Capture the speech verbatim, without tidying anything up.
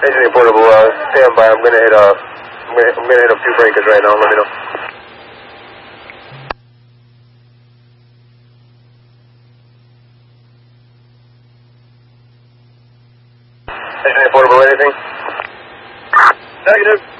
Agent Portable, uh, stand by. I'm gonna hit uh, I'm gonna, I'm gonna hit a few breakers right now. Let me know. Agent Portable, anything? Negative.